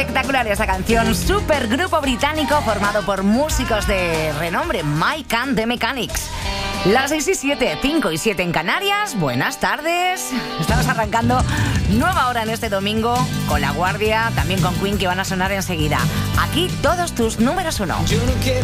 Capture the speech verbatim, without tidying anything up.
Espectacular esta canción, supergrupo británico formado por músicos de renombre, Mike and the Mechanics. Las seis y siete, cinco y siete en Canarias. Buenas tardes. Estamos arrancando nueva hora en este domingo con La Guardia, también con Queen, que van a sonar enseguida. Aquí todos tus números uno.